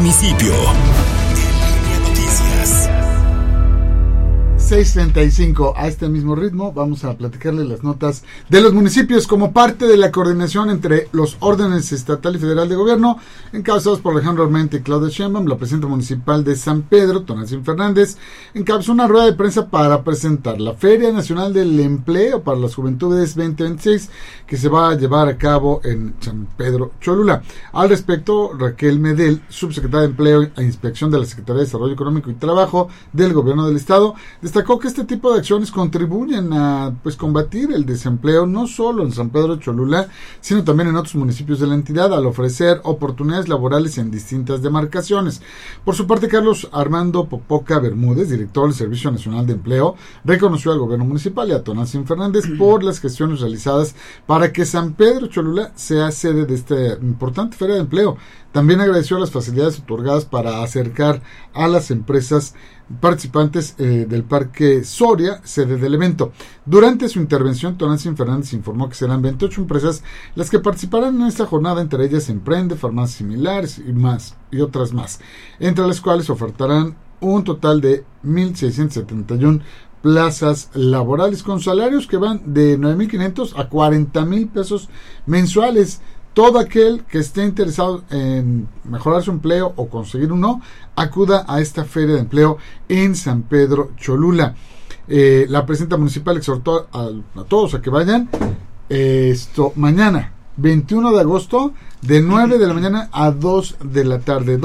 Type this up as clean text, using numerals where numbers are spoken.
municipio. En Noticias. 6:35. A este mismo ritmo vamos a platicarle las notas de los municipios como parte de la coordinación entre los órdenes estatal y federal de gobierno, encabezados por Alejandro Armenta y Claudia Sheinbaum. La presidenta municipal de San Pedro, Tonantzin Fernández, encabezó una rueda de prensa para presentar la Feria Nacional del Empleo para las Juventudes 2026, que se va a llevar a cabo en San Pedro Cholula. Al respecto, Raquel Medel, subsecretaria de Empleo e Inspección de la Secretaría de Desarrollo Económico y Trabajo del Gobierno del Estado, destacó que este tipo de acciones contribuyen a combatir el desempleo no solo en San Pedro Cholula, sino también en otros municipios de la entidad, al ofrecer oportunidades laborales en distintas demarcaciones. Por su parte, Carlos Armando Popoca Bermúdez, director del Servicio Nacional de Empleo, reconoció al gobierno municipal y a Tonantzin Fernández por las gestiones realizadas para que San Pedro Cholula sea sede de esta importante feria de empleo. También agradeció las facilidades otorgadas para acercar a las empresas participantes del Parque Soria, sede del evento. Durante su intervención, Tonantzin Fernández informó que serán 28 empresas las que participarán en esta jornada, entre ellas Emprende, Farmacias Similares y otras más, entre las cuales ofertarán un total de 1,671 plazas laborales con salarios que van de 9,500 a 40,000 pesos mensuales. Todo aquel que esté interesado en mejorar su empleo o conseguir uno, acuda a esta feria de empleo en San Pedro Cholula. La presidenta municipal exhortó a todos a que vayan mañana, 21 de agosto, de 9 de la mañana a 2 de la tarde.